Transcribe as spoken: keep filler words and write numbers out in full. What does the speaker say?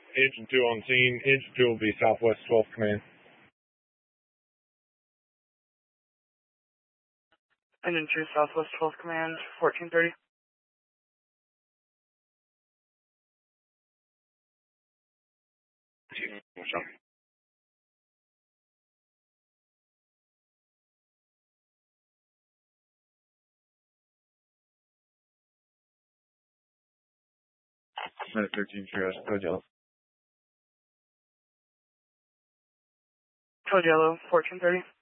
Engine two on scene. Engine two will be Southwest twelfth Command. Engine two, Southwest twelfth Command, fourteen thirty. Minute thirteen, sure, code yellow. Code yellow, fourteen thirty.